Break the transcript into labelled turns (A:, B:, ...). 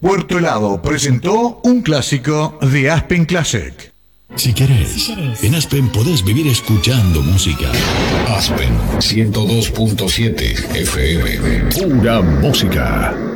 A: Puerto Helado presentó un clásico de Aspen Classic.
B: Si querés, en Aspen podés vivir escuchando música. Aspen 102.7 FM. Pura música.